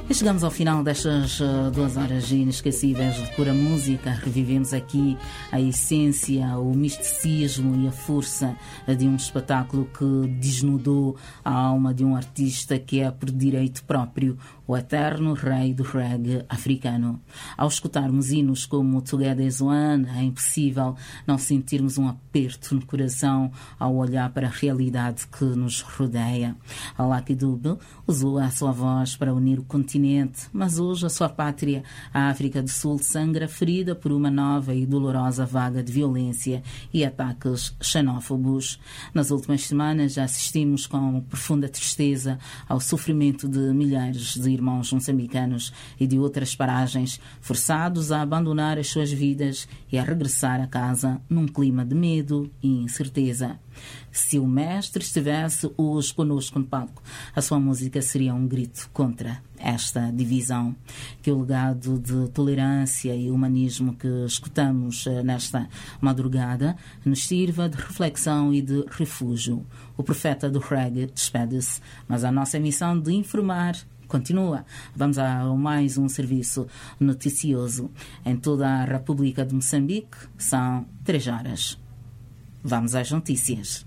E chegamos ao final destas 2 horas inesquecíveis de pura música. Revivemos aqui a essência, o misticismo e a força de um espetáculo que desnudou a alma de um artista que é por direito próprio o eterno rei do reggae africano. Ao escutarmos hinos como Together as One, é impossível não sentirmos um aperto no coração ao olhar para a realidade que nos rodeia. A Lucky Dube usou a sua voz para unir o continente, mas hoje a sua pátria, a África do Sul, sangra ferida por uma nova e dolorosa vaga de violência e ataques xenófobos. Nas últimas semanas já assistimos com profunda tristeza ao sofrimento de milhares de irmãos moçambicanos e de outras paragens, forçados a abandonar as suas vidas e a regressar a casa num clima de medo e incerteza. Se o mestre estivesse hoje conosco no palco, a sua música seria um grito contra esta divisão. Que o legado de tolerância e humanismo que escutamos nesta madrugada nos sirva de reflexão e de refúgio. O profeta do reggae despede-se, mas a nossa missão de informar continua. Vamos a mais um serviço noticioso. Em toda a República de Moçambique são 3 horas. Vamos às notícias.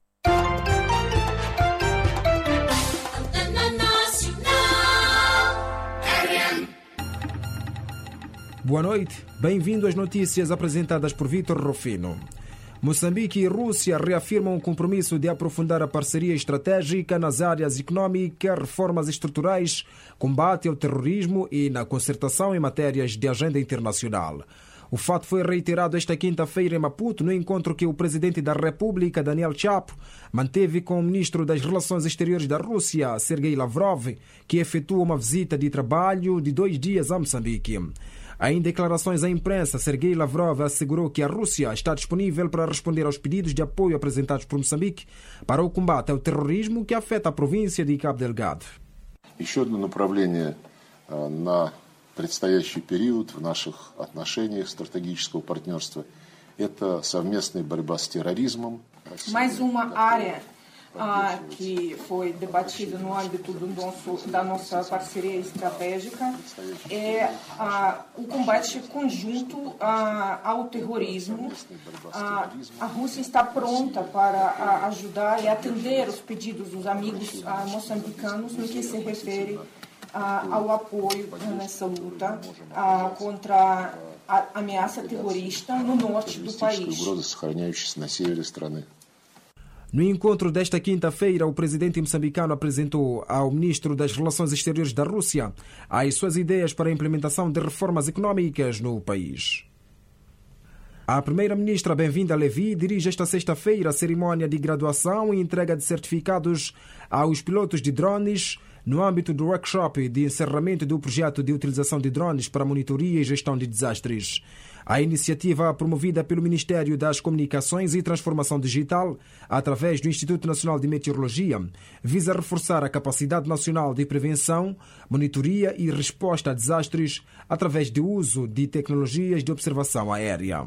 Boa noite, bem-vindo às notícias apresentadas por Vítor Rufino. Moçambique e Rússia reafirmam o compromisso de aprofundar a parceria estratégica nas áreas econômicas, reformas estruturais, combate ao terrorismo e na concertação em matérias de agenda internacional. O fato foi reiterado esta quinta-feira em Maputo, no encontro que o presidente da República, Daniel Chapo, manteve com o ministro das Relações Exteriores da Rússia, Sergei Lavrov, que efetuou uma visita de trabalho de 2 dias a Moçambique. Em declarações à imprensa, Sergei Lavrov assegurou que a Rússia está disponível para responder aos pedidos de apoio apresentados por Moçambique para o combate ao terrorismo que afeta a província de Cabo Delgado. Еще одно направление на предстоящий период в наших отношениях стратегического партнерства – это совместная борьба с терроризмом. Mais uma área que foi debatida no âmbito da nossa parceria estratégica é o combate conjunto ao terrorismo. A Rússia está pronta para ajudar e atender os pedidos dos amigos moçambicanos no que se refere ao apoio nessa luta contra a ameaça terrorista no norte do país. No encontro desta quinta-feira, o presidente moçambicano apresentou ao ministro das Relações Exteriores da Rússia as suas ideias para a implementação de reformas econômicas no país. A primeira-ministra Bem-vinda Levi dirige esta sexta-feira a cerimónia de graduação e entrega de certificados aos pilotos de drones no âmbito do workshop de encerramento do projeto de utilização de drones para monitoria e gestão de desastres. A iniciativa, promovida pelo Ministério das Comunicações e Transformação Digital, através do Instituto Nacional de Meteorologia, visa reforçar a capacidade nacional de prevenção, monitoria e resposta a desastres através do uso de tecnologias de observação aérea.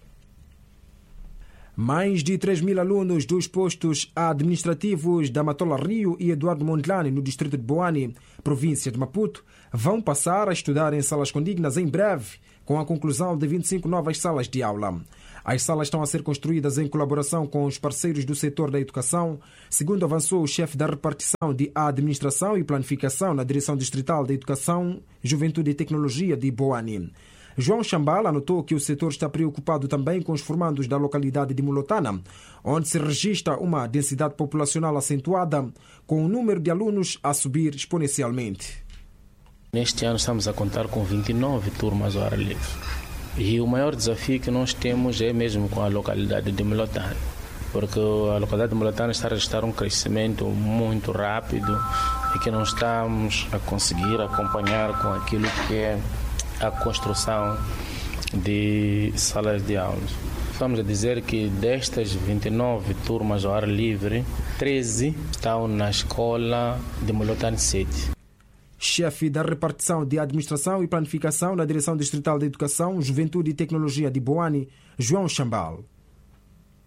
Mais de 3.000 alunos dos postos administrativos da Matola Rio e Eduardo Mondlane, no distrito de Boane, província de Maputo, vão passar a estudar em salas condignas em breve, com a conclusão de 25 novas salas de aula. As salas estão a ser construídas em colaboração com os parceiros do setor da educação, segundo avançou o chefe da repartição de Administração e Planificação na Direção Distrital da Educação, Juventude e Tecnologia de Boane. João Chambala anotou que o setor está preocupado também com os formandos da localidade de Mulotana, onde se registra uma densidade populacional acentuada, com o número de alunos a subir exponencialmente. Neste ano estamos a contar com 29 turmas ao ar livre. E o maior desafio que nós temos é mesmo com a localidade de Mulotana, porque a localidade de Mulotana está a registrar um crescimento muito rápido e que não estamos a conseguir acompanhar com aquilo que é a construção de salas de aulas. Estamos a dizer que destas 29 turmas ao ar livre, 13 estão na escola de Mulotana City. Chefe da repartição de Administração e Planificação na Direção Distrital da Educação, Juventude e Tecnologia de Boane, João Chambal.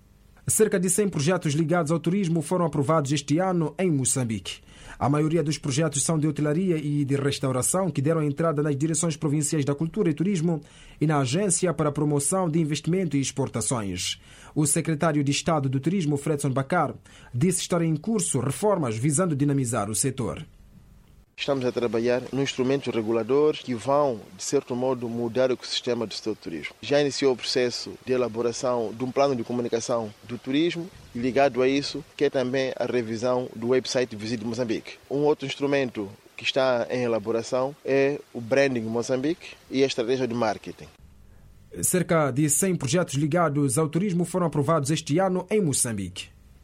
Cerca de 100 projetos ligados ao turismo foram aprovados este ano em Moçambique. A maioria dos projetos são de hotelaria e de restauração, que deram entrada nas direções provinciais da Cultura e Turismo e na Agência para a Promoção de Investimento e Exportações. O secretário de Estado do Turismo, Fredson Bakar, disse estar em curso reformas visando dinamizar o setor. Estamos a trabalhar nos instrumentos reguladores que vão, de certo modo, mudar o ecossistema do setor do turismo. Já iniciou o processo de elaboração de um plano de comunicação do turismo e, ligado a isso, que é também a revisão do website Visite Moçambique. Um outro instrumento que está em elaboração é o Branding Moçambique e a estratégia de marketing. Cerca de 100 projetos ligados ao turismo foram aprovados este ano em Moçambique.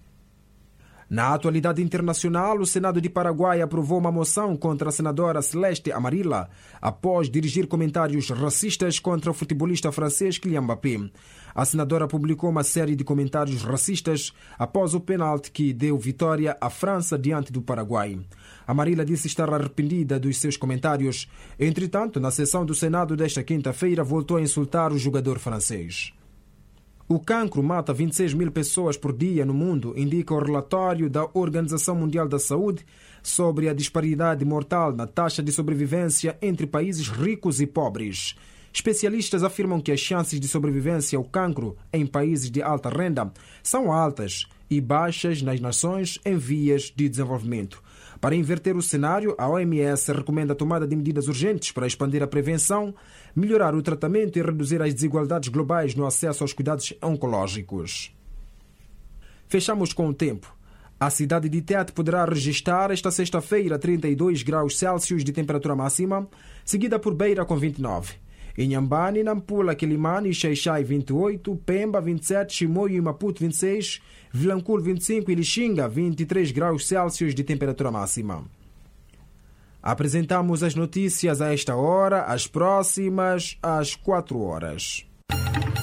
Na atualidade internacional, o Senado de Paraguai aprovou uma moção contra a senadora Celeste Amarilla após dirigir comentários racistas contra o futebolista francês Kylian Mbappé. A senadora publicou uma série de comentários racistas após o pênalti que deu vitória à França diante do Paraguai. Amarilla disse estar arrependida dos seus comentários. Entretanto, na sessão do Senado desta quinta-feira, voltou a insultar o jogador francês. O cancro mata 26 mil pessoas por dia no mundo, indica o relatório da Organização Mundial da Saúde sobre a disparidade mortal na taxa de sobrevivência entre países ricos e pobres. Especialistas afirmam que as chances de sobrevivência ao cancro em países de alta renda são altas e baixas nas nações em vias de desenvolvimento. Para inverter o cenário, a OMS recomenda a tomada de medidas urgentes para expandir a prevenção, melhorar o tratamento e reduzir as desigualdades globais no acesso aos cuidados oncológicos. Fechamos com o tempo. A cidade de Tete poderá registrar esta sexta-feira 32 graus Celsius de temperatura máxima, seguida por Beira com 29. Inhambane, Nampula, Quilimane e Xaixai 28, Pemba 27, Chimoio e Maputo 26, Vilanculo 25 e Lixinga 23 graus Celsius de temperatura máxima. Apresentamos as notícias a esta hora, as próximas às 4 horas.